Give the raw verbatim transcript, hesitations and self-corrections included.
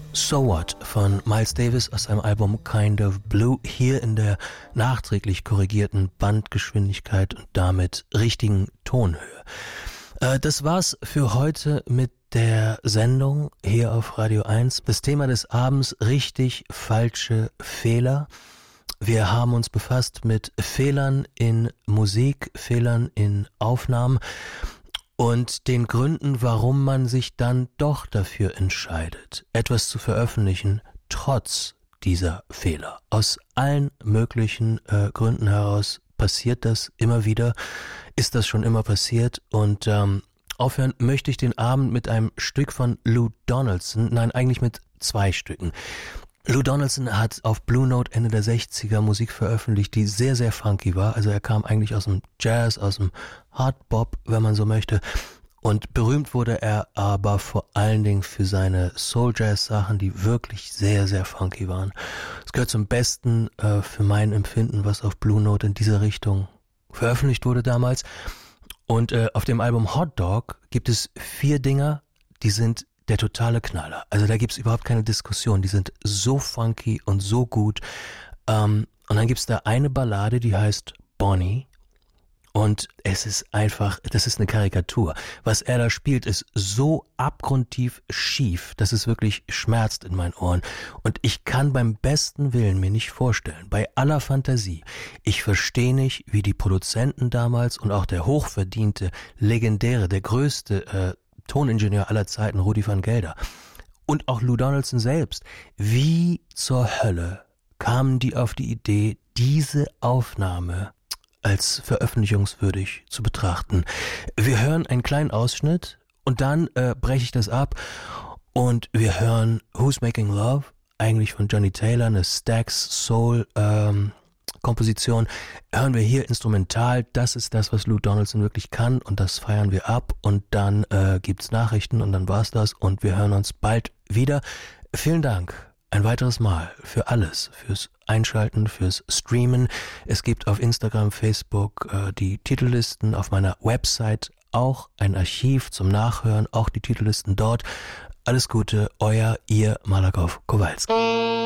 So What von Miles Davis aus seinem Album Kind of Blue, hier in der nachträglich korrigierten Bandgeschwindigkeit und damit richtigen Tonhöhe. Äh, das war's für heute mit der Sendung hier auf Radio eins. Das Thema des Abends: richtig, falsche Fehler. Wir haben uns befasst mit Fehlern in Musik, Fehlern in Aufnahmen und den Gründen, warum man sich dann doch dafür entscheidet, etwas zu veröffentlichen, trotz dieser Fehler. Aus allen möglichen äh, Gründen heraus passiert das immer wieder, ist das schon immer passiert. Und ähm, aufhören möchte ich den Abend mit einem Stück von Lou Donaldson, nein, eigentlich mit zwei Stücken. Lou Donaldson hat auf Blue Note Ende der sechziger Musik veröffentlicht, die sehr, sehr funky war. Also er kam eigentlich aus dem Jazz, aus dem Hardbop, wenn man so möchte. Und berühmt wurde er aber vor allen Dingen für seine Soul-Jazz-Sachen, die wirklich sehr, sehr funky waren. Es gehört zum Besten äh, für mein Empfinden, was auf Blue Note in dieser Richtung veröffentlicht wurde damals. Und äh, auf dem Album Hot Dog gibt es vier Dinger, die sind der totale Knaller. Also da gibt's überhaupt keine Diskussion. Die sind so funky und so gut. Ähm, und dann gibt's da eine Ballade, die heißt Bonnie. Und es ist einfach, das ist eine Karikatur. Was er da spielt, ist so abgrundtief schief, dass es wirklich schmerzt in meinen Ohren. Und ich kann beim besten Willen mir nicht vorstellen, bei aller Fantasie, ich verstehe nicht, wie die Produzenten damals und auch der hochverdiente, legendäre, der größte äh, Toningenieur aller Zeiten, Rudi van Gelder, und auch Lou Donaldson selbst, wie zur Hölle kamen die auf die Idee, diese Aufnahme als veröffentlichungswürdig zu betrachten. Wir hören einen kleinen Ausschnitt und dann äh, breche ich das ab und wir hören Who's Making Love, eigentlich von Johnny Taylor, eine Stax Soul ähm, Komposition, hören wir hier instrumental. Das ist das, was Lou Donaldson wirklich kann, und das feiern wir ab. Und dann äh, gibt's Nachrichten und dann war's das und wir hören uns bald wieder. Vielen Dank ein weiteres Mal für alles, fürs Einschalten, fürs Streamen. Es gibt auf Instagram, Facebook äh, die Titellisten, auf meiner Website auch ein Archiv zum Nachhören, auch die Titellisten dort. Alles Gute, euer, ihr Malakoff Kowalski.